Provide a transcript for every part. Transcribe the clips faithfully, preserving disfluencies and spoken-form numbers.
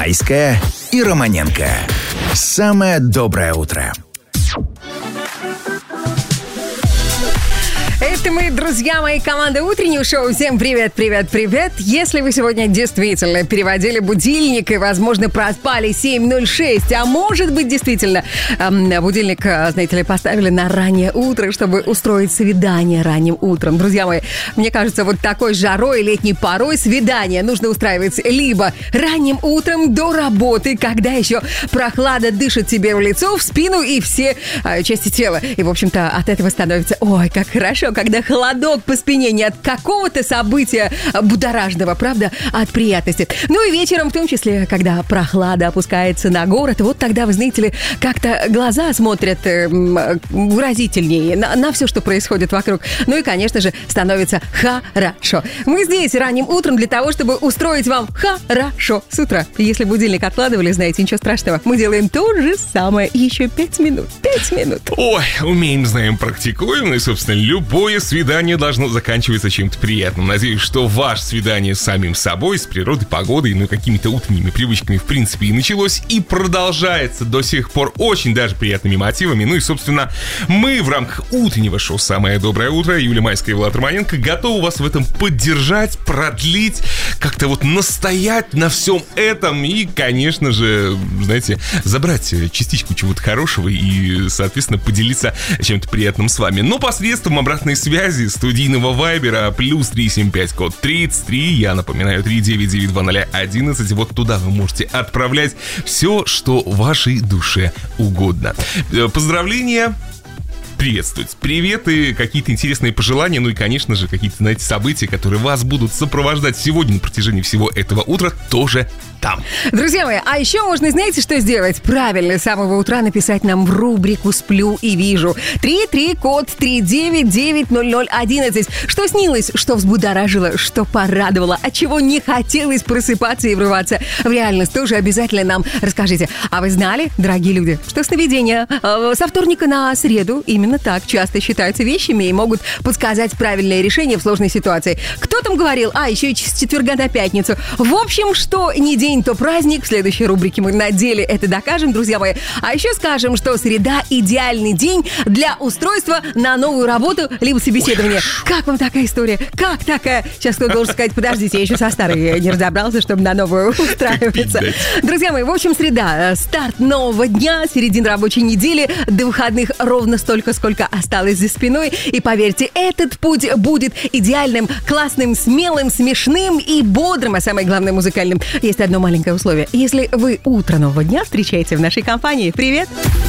Майская и Романенко. Самое доброе утро. Это мы, друзья мои, команда «Утреннего шоу». Всем привет, привет, привет. Если вы сегодня действительно переводили будильник и, возможно, проспали семь ноль шесть, а может быть, действительно, эм, будильник, знаете ли, поставили на раннее утро, чтобы устроить свидание ранним утром. Друзья мои, мне кажется, вот такой жарой, летней порой свидание нужно устраивать либо ранним утром до работы, когда еще прохлада дышит тебе в лицо, в спину и все э, части тела. И, в общем-то, от этого становится, ой, как хорошо, когда холодок по спине не от какого-то события будоражного, правда, а от приятности. Ну и вечером, в том числе, когда прохлада опускается на город, вот тогда, вы знаете ли, как-то глаза смотрят э, выразительнее на, на все, что происходит вокруг. Ну и, конечно же, становится хорошо. Мы здесь ранним утром для того, чтобы устроить вам хорошо с утра. Если будильник откладывали, знаете, ничего страшного. Мы делаем то же самое. Еще пять минут. Пять минут. Ой, умеем, знаем, практикуем. Ну и, собственно, любой Любое свидание должно заканчиваться чем-то приятным. Надеюсь, что ваше свидание с самим собой, с природой, погодой, ну и какими-то утренними привычками, в принципе, и началось, и продолжается до сих пор очень даже приятными мотивами. Ну и, собственно, мы в рамках утреннего шоу «Самое доброе утро», Юлия Майская и Влад Романенко, готовы вас в этом поддержать, продлить, как-то вот настоять на всем этом и, конечно же, знаете, забрать частичку чего-то хорошего и, соответственно, поделиться чем-то приятным с вами. Но посредством обратной связи студийного вайбера плюс три семь пять код тридцать три, я напоминаю, три девять девять два ноль одиннадцать, вот туда вы можете отправлять все, что вашей душе угодно. Поздравления, приветствовать, приветы, какие-то интересные пожелания, ну и, конечно же, какие-то, знаете, события, которые вас будут сопровождать сегодня на протяжении всего этого утра, тоже там. Друзья мои, а еще можно, знаете, что сделать? Правильно, с самого утра написать нам в рубрику «Сплю и вижу». три три код три девять девять ноль ноль одиннадцать. Что снилось, что взбудоражило, что порадовало, от чего не хотелось просыпаться и врываться в реальность, тоже обязательно нам расскажите. А вы знали, дорогие люди, что сновидения э, со вторника на среду именно так часто считаются вещами и могут подсказать правильное решение в сложной ситуации? Кто там говорил? А, еще и с четверга на пятницу. В общем, что не день, то праздник. В следующей рубрике мы на деле это докажем, друзья мои. А еще скажем, что среда – идеальный день для устройства на новую работу либо собеседование. Ой, как вам такая история? Как такая? Сейчас кто должен сказать, подождите, я еще со старой не разобрался, чтобы на новую устраиваться. Друзья мои, в общем, среда – старт нового дня, середина рабочей недели, до выходных ровно столько, сколько осталось за спиной. И поверьте, этот путь будет идеальным, классным, смелым, смешным и бодрым, а самое главное, музыкальным. Есть одно маленькое условие. Если вы утро нового дня встречаете в нашей компании, привет!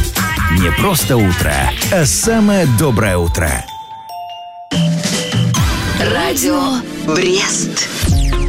Не просто утро, а самое доброе утро. Радио Брест.